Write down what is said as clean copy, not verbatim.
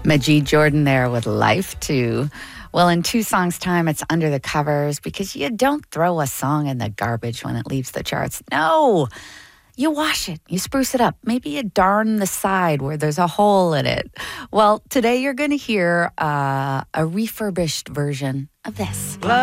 Majid Jordan there with Life 2. Well, in 2 songs' time, it's Under the Covers, because you don't throw a song in the garbage when it leaves the charts. No! You wash it, you spruce it up. Maybe you darn the side where there's a hole in it. Well, today you're going to hear a refurbished version of this.